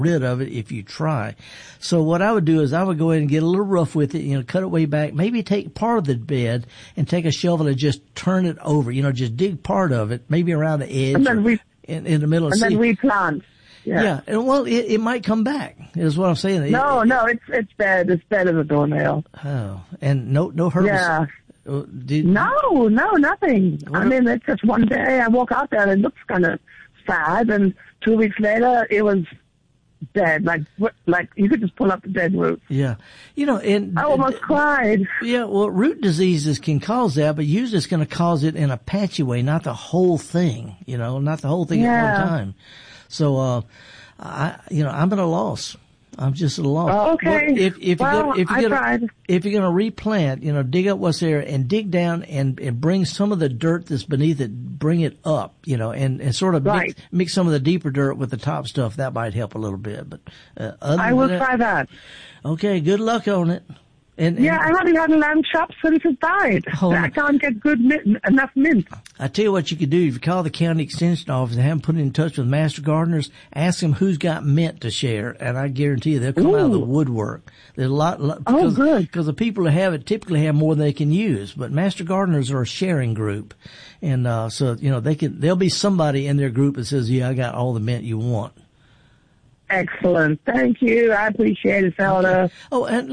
rid of it if you try. So what I would do is I would go ahead and get a little rough with it, cut it way back, maybe take part of the bed and take a shovel and just turn it over, just dig part of it, maybe around the edge and then in the middle of the And then replant. Yeah. And well, it might come back, is what I'm saying. No, it's dead. It's dead as a doornail. Oh, and no herbicide. Yeah. No, nothing. It's just one day I walk out there and it looks kind of sad, and 2 weeks later it was dead. Like you could just pull up the dead roots. Yeah. And I almost cried. Yeah, well, root diseases can cause that, but usually it's going to cause it in a patchy way, not the whole thing, not the whole thing at one time. So, I'm at a loss. I'm just at a loss. Oh, okay. If you're going to replant, dig up what's there and dig down and bring some of the dirt that's beneath it, bring it up, and sort of mix some of the deeper dirt with the top stuff. That might help a little bit. But I will try that. Okay, good luck on it. And I haven't had a lamb chop since it died. I can't get enough mint. I tell you what you could do. If you call the county extension office and have them put in touch with master gardeners, ask them who's got mint to share, and I guarantee you they'll come out of the woodwork. There's a lot good. Because the people who have it typically have more than they can use. But master gardeners are a sharing group, and so there'll be somebody in their group that says, "Yeah, I got all the mint you want." Excellent. Thank you. I appreciate it, Felder. Okay. Oh, and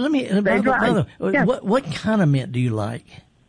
what kind of mint do you like?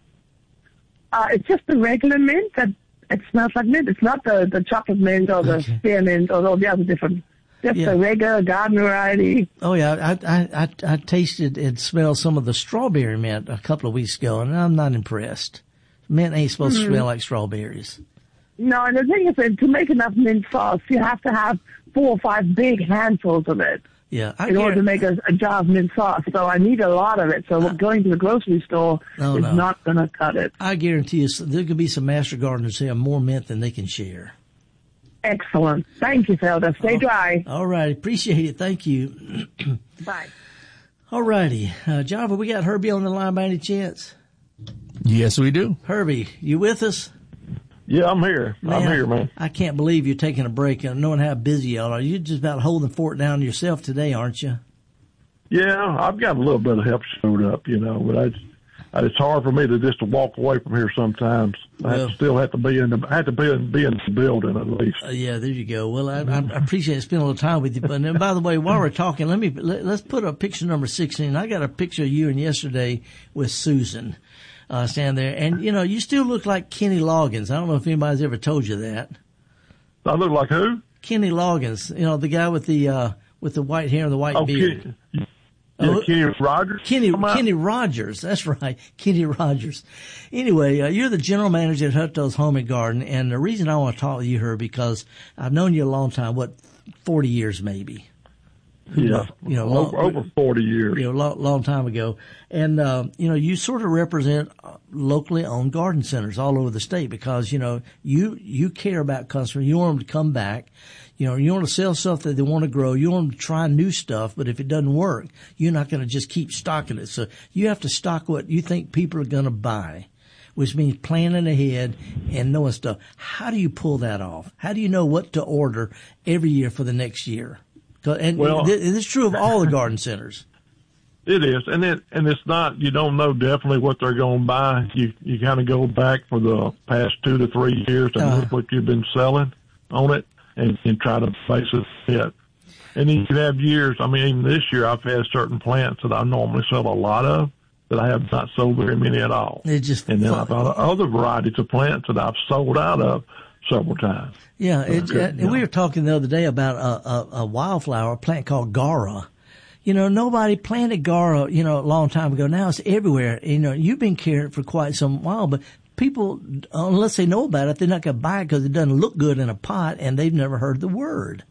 It's just the regular mint that it smells like mint. It's not the chocolate mint or the spearmint or all the other different. Just the regular garden variety. Oh yeah, I tasted and smelled some of the strawberry mint a couple of weeks ago, and I'm not impressed. Mint ain't supposed to smell like strawberries. No, and the thing is, to make enough mint sauce, you have to have 4 or 5 big handfuls of it. Yeah, in order to make a jar of mint sauce. So I need a lot of it. So going to the grocery store is not going to cut it. I guarantee you there could be some master gardeners who have more mint than they can share. Excellent. Thank you, Felder. Stay dry. All right. Appreciate it. Thank you. Bye. All righty. Java, we got Herbie on the line by any chance? Yes, we do. Herbie, you with us? Yeah, I'm here. I'm here, man. I can't believe you're taking a break and knowing how busy y'all are. You're just about holding the fort down yourself today, aren't you? Yeah, I've got a little bit of help showed up, but it's hard for me to walk away from here sometimes. I still have to be in the building at least. Yeah, there you go. Well, I appreciate spending a little time with you. But and by the way, while we're talking, let's put up picture number 16. I got a picture of you and yesterday with Susan. Stand there, and you still look like Kenny Loggins. I don't know if anybody's ever told you that. I look like who? Kenny Loggins. The guy with the white hair and the white beard. Kenny Rogers. Kenny Rogers. That's right, Kenny Rogers. Anyway, you're the general manager at Hutto's Home and Garden, and the reason I want to talk to you, her, because I've known you a long time. 40 years maybe. Yeah, over 40 years. Long time ago. And, you sort of represent locally owned garden centers all over the state because, you care about customers. You want them to come back. You want to sell stuff that they want to grow. You want them to try new stuff, but if it doesn't work, you're not going to just keep stocking it. So you have to stock what you think people are going to buy, which means planning ahead and knowing stuff. How do you pull that off? How do you know what to order every year for the next year? And it's true of all the garden centers. It is, and it's not. You don't know definitely what they're going to buy. You kind of go back for the past 2 to 3 years and look what you've been selling on it, and try to base it. And then you have years. I mean, even this year, I've had certain plants that I normally sell a lot of that I have not sold very many at all. And then I've got other varieties of plants that I've sold out of several times. Yeah, we were talking the other day about a wildflower, a plant called Gara. Nobody planted Gara, a long time ago. Now it's everywhere. You've been carrying it for quite some while, but people, unless they know about it, they're not going to buy it because it doesn't look good in a pot and they've never heard the word.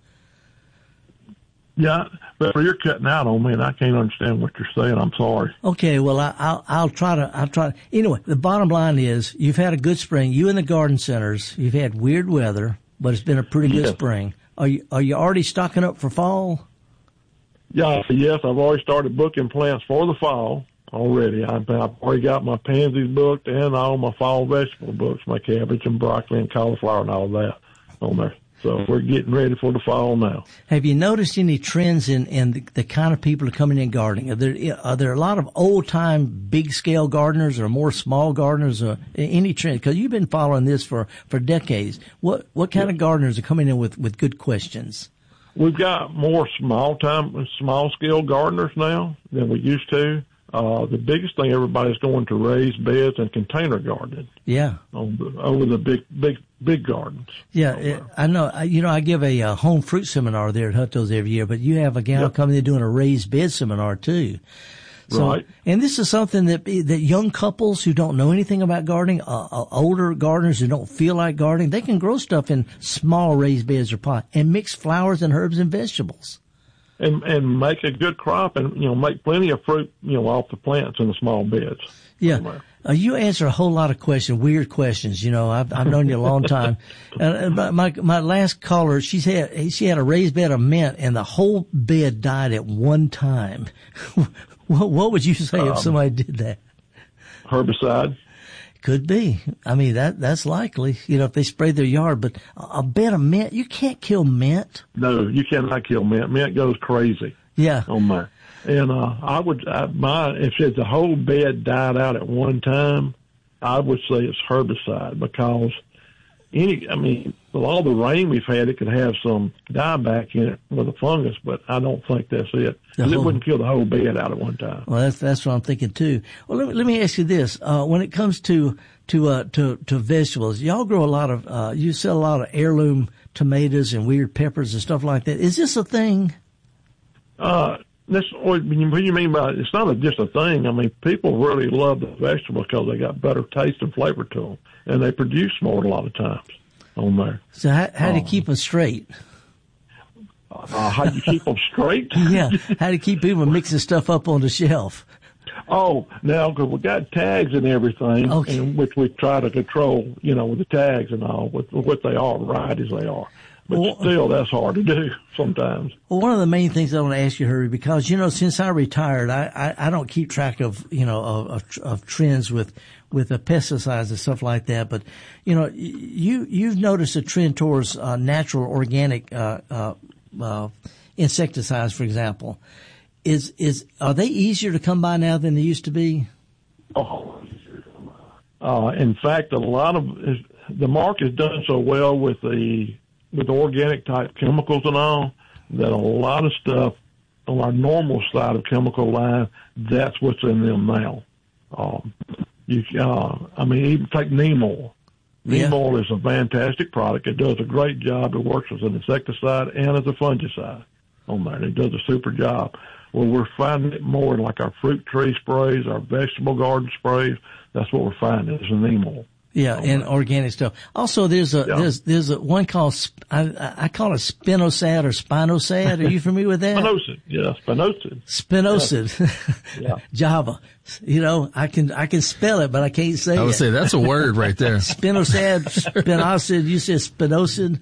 Yeah, but you're cutting out on me, and I can't understand what you're saying. I'm sorry. Okay, well, I'll try to. Anyway, the bottom line is you've had a good spring. You and the garden centers, you've had weird weather, but it's been a pretty good spring. Are you already stocking up for fall? Yeah, yes, I've already started booking plants for the fall already. I've already got my pansies booked and all my fall vegetable books, my cabbage and broccoli and cauliflower and all that on there. So we're getting ready for the fall now. Have you noticed any trends in the kind of people who are coming in gardening? Are there a lot of old-time, big-scale gardeners or more small gardeners? Or any trend? Because you've been following this for decades. What kind of gardeners are coming in with good questions? We've got more small-scale gardeners now than we used to. The biggest thing, everybody's going to raised beds and container gardening. Yeah. Over the big gardens. Yeah, I know. I give a home fruit seminar there at Hutto's every year, but you have a gal coming in doing a raised bed seminar too. So, right. And this is something that young couples who don't know anything about gardening, older gardeners who don't feel like gardening, they can grow stuff in small raised beds or pots and mix flowers and herbs and vegetables. And make a good crop and, make plenty of fruit, off the plants in the small beds. Yeah. You answer a whole lot of questions, weird questions. I've known you a long time. My last caller, she had a raised bed of mint and the whole bed died at one time. What would you say if somebody did that? Herbicide. Could be. I mean, that's likely, if they sprayed their yard, but a bed of mint, you can't kill mint. No, you cannot kill mint. Mint goes crazy. Yeah. On there. And, if the whole bed died out at one time, I would say it's herbicide because with all the rain we've had, it could have some dieback in it with a fungus, but I don't think that's it. Because it wouldn't kill the whole bed out at one time. Well, that's what I'm thinking too. Well, let me ask you this: when it comes to vegetables, y'all grow a lot of, you sell a lot of heirloom tomatoes and weird peppers and stuff like that. Is this a thing? What do you mean by it? It's not just a thing. I mean, people really love the vegetables because they got better taste and flavor to them, and they produce more a lot of times on there. So how do you keep them straight? How do you keep them straight? Yeah, how do you keep people mixing stuff up on the shelf? Oh, now, because we got tags and everything, which we try to control, with the tags and all, with what they are, varieties they are. But still, that's hard to do sometimes. Well, one of the main things I want to ask you, Herbie, because, since I retired, I don't keep track of, of trends with the pesticides and stuff like that. But, you've noticed a trend towards, natural organic, insecticides, for example. Are they easier to come by now than they used to be? In fact, a lot of the market has done so well with the organic type chemicals and all, that a lot of stuff on our normal side of chemical line, that's what's in them now. Even take neem oil. Neem oil is a fantastic product. It does a great job. It works as an insecticide and as a fungicide on there. It does a super job. Well, we're finding it more in like our fruit tree sprays, our vegetable garden sprays. That's what we're finding is the neem oil. Yeah, and organic stuff. Also, there's a one called, I call it spinosad or spinosad. Are you familiar with that? Spinosad, yeah, spinosad. Spinosad. Yeah. Java. I can spell it, but I can't say it. I would say that's a word right there. Spinosad, spinosad, you said spinosad.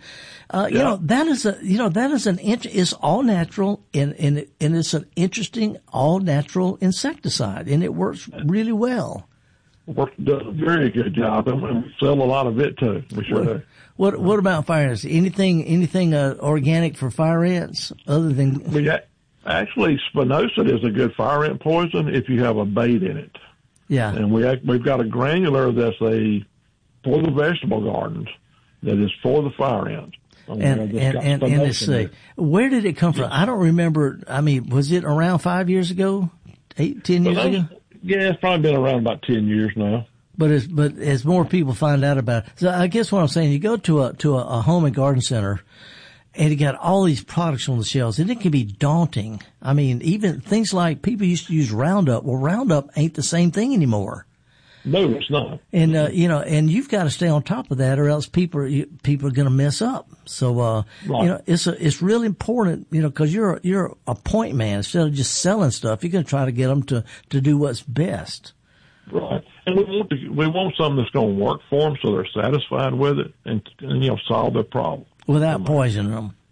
That is it's all natural and it's an interesting all natural insecticide and it works really well. Does a very good job, and we sell a lot of it too. We sure do. What about fire ants? Anything organic for fire ants other than? Actually, spinosad is a good fire ant poison if you have a bait in it. Yeah, and we've got a granular that's for the vegetable gardens that is for the fire ants. And let's see, where did it come from? I don't remember. I mean, was it around 5 years ago, 10 years ago? Yeah, it's probably been around about 10 years now. But as more people find out about it, so I guess what I'm saying, you go to a home and garden center, and you got all these products on the shelves, and it can be daunting. I mean, even things like people used to use Roundup. Well, Roundup ain't the same thing anymore. No, it's not. And and you've got to stay on top of that, or else people are going to mess up. So right. It's really important, because you're a point man. Instead of just selling stuff, you're going to try to get them to do what's best. Right. And we want something that's going to work for them, so they're satisfied with it, and solve their problem without poisoning them.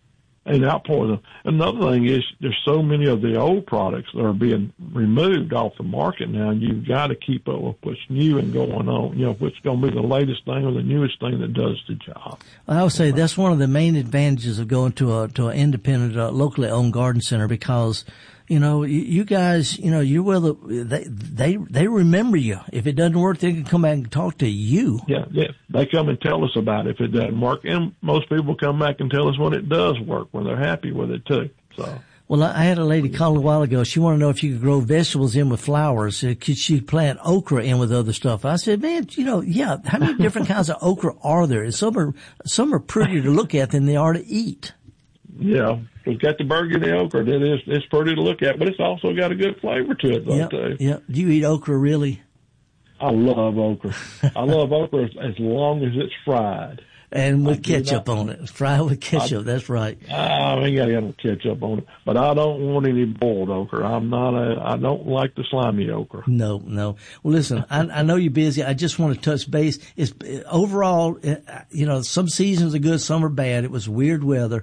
and outpour them. Another thing is there's so many of the old products that are being removed off the market now, and you've got to keep up with what's new and going on, what's going to be the latest thing or the newest thing that does the job. I would say that's one of the main advantages of going to an independent, locally owned garden center, because you guys, you're well, they remember you. If it doesn't work, they can come back and talk to you. Yeah. They come and tell us about it if it doesn't work. And most people come back and tell us when it does work, when they're happy with it too. So. Well, I had a lady call a while ago. She wanted to know if you could grow vegetables in with flowers. Could she plant okra in with other stuff? I said, man, how many different kinds of okra are there? And some are prettier to look at than they are to eat. Yeah, it's got the burgundy okra. It's pretty to look at, but it's also got a good flavor to it, though, too. Yeah. Do you eat okra, really? I love okra. I love okra as long as it's fried. And with ketchup on it. Fried with ketchup, that's right. I ain't got to have ketchup on it. But I don't want any boiled okra. I don't like the slimy okra. No. Well, listen, I know you're busy. I just want to touch base. Overall, some seasons are good, some are bad. It was weird weather.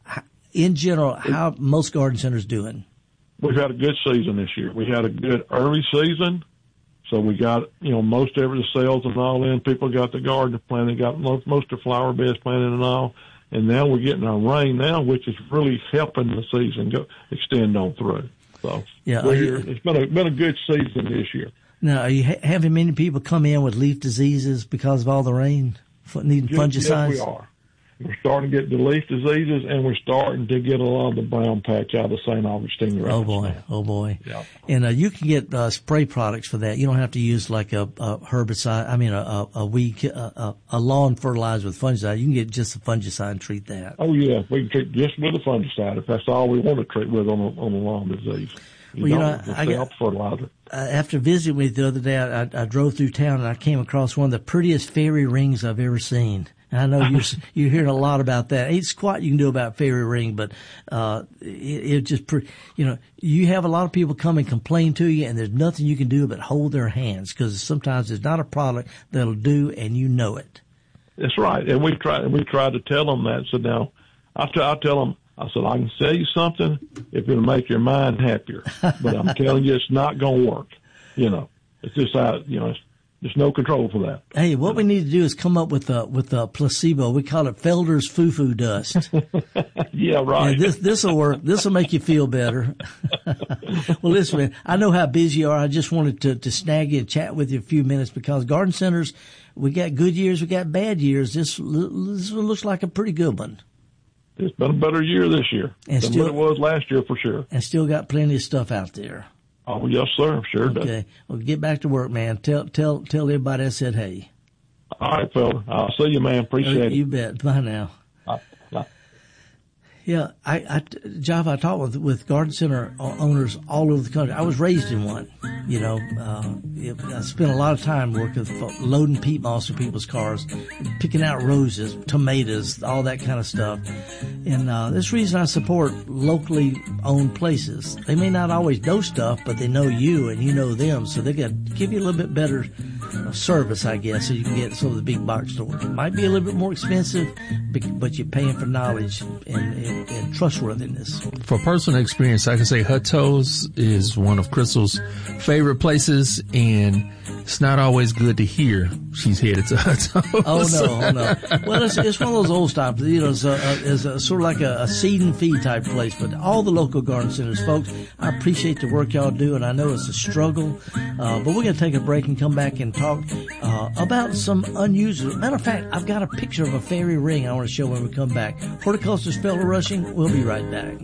In general, how most garden centers doing? We've had a good season this year. We had a good early season. So we got, most of the sales and all in. People got the garden planted, got most of the flower beds planted and all. And now we're getting our rain now, which is really helping the season extend on through. So it's been a good season this year. Now, are you having many people come in with leaf diseases because of all the rain, needing fungicides? Yes, we are. We're starting to get the leaf diseases, and we're starting to get a lot of the brown patch out of St. Augustine. Oh boy. Yeah. And you can get spray products for that. You don't have to use like a herbicide. I mean, a weed, a lawn fertilizer with fungicide. You can get just a fungicide and treat that. Oh yeah, we can treat just with a fungicide if that's all we want to treat with on a lawn disease. I got fertilizer. After visiting with you the other day, I drove through town and I came across one of the prettiest fairy rings I've ever seen. And I know you're hearing a lot about that. Ain't squat you can do about fairy ring, but it just you have a lot of people come and complain to you, and there's nothing you can do but hold their hands, because sometimes it's not a product that'll do, and you know it. That's right, and we try to tell them that. So now I tell them. I said, I can sell you something if it'll make your mind happier, but I'm telling you, it's not going to work. It's just there's no control for that. Hey, what we need to do is come up with a placebo. We call it Felder's foo-foo dust. Yeah, right. Yeah, this will work. This will make you feel better. Well, listen, man, I know how busy you are. I just wanted to snag you and chat with you a few minutes, because garden centers, we got good years, we got bad years. This one looks like a pretty good one. It's been a better year this year than what it was last year, for sure. And still got plenty of stuff out there. Oh, yes, sir. Sure does. Okay. Well, get back to work, man. Tell everybody I said hey. All right, fella. I'll see you, man. Appreciate it. You bet. Bye now. Bye. Yeah, Java, I talk with garden center owners all over the country. I was raised in one. I spent a lot of time working, loading peat moss in people's cars, picking out roses, tomatoes, all that kind of stuff. And this reason I support locally owned places. They may not always know stuff, but they know you and you know them, so they got to give you a little bit better service, I guess, so you can get some of the big box stores. It might be a little bit more expensive, but you're paying for knowledge and trustworthiness. For personal experience, I can say Hutto's is one of Crystal's favorite places, and it's not always good to hear she's headed to Hutto's. Oh no. Well, it's one of those old stops. It's sort of like a seed and feed type place. But all the local garden centers, folks, I appreciate the work y'all do, and I know it's a struggle. But we're going to take a break and come back and talk about some unusual. Matter of fact, I've got a picture of a fairy ring I want to show when we come back. Horticulturist Felder Rushing. We'll be right back.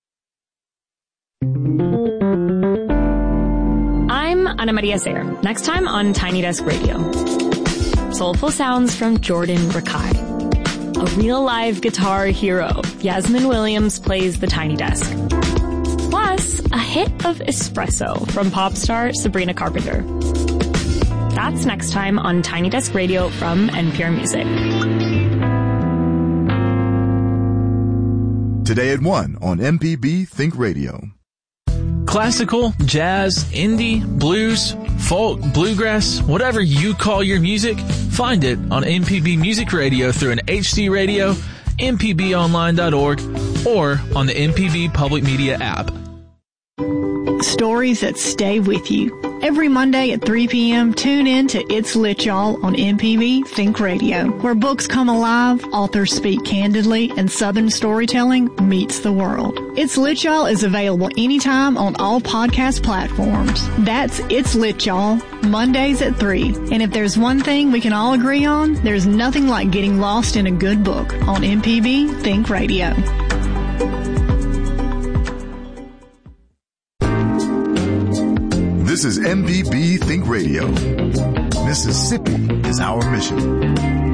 I'm Ana Maria Sayre. Next time on Tiny Desk Radio. Soulful sounds from Jordan Rakai. A real live guitar hero, Yasmin Williams plays the Tiny Desk. Plus, a hit of espresso from pop star Sabrina Carpenter. That's next time on Tiny Desk Radio from NPR Music. Today at 1 on MPB Think Radio. Classical, jazz, indie, blues, folk, bluegrass, whatever you call your music, find it on MPB Music Radio through an HD radio, mpbonline.org, or on the MPB Public Media app. Stories that stay with you. Every Monday at 3 p.m., tune in to It's Lit Y'all on MPB Think Radio, where books come alive, authors speak candidly, and Southern storytelling meets the world. It's Lit Y'all is available anytime on all podcast platforms. That's It's Lit Y'all, Mondays at 3. And if there's one thing we can all agree on, there's nothing like getting lost in a good book on MPB Think Radio. This is MPB Think Radio. Mississippi is our mission.